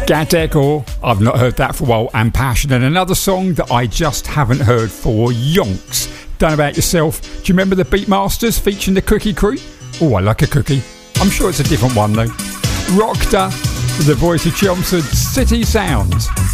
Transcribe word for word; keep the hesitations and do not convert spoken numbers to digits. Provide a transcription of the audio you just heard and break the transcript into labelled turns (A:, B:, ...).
A: Gadegor, I've not heard that for a while, and Passion, and another song that I just haven't heard for yonks. Don't know about yourself. Do you remember the Beatmasters featuring the Cookie Crew? Oh, I like a cookie. I'm sure it's a different one though. Rockda, the voice of Chelmsford, City Sounds.